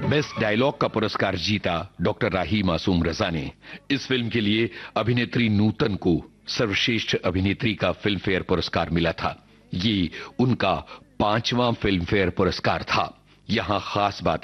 Best dialogue का पुरस्कार जीता डॉक्टर राही मासूम रजा ने। इस फिल्म के लिए अभिनेत्री नूतन को सर्वश्रेष्ठ अभिनेत्री का फिल्म फेयर पुरस्कार मिला था। ये उनका 5वां फिल्म फेयर पुरस्कार था। यहां खास बात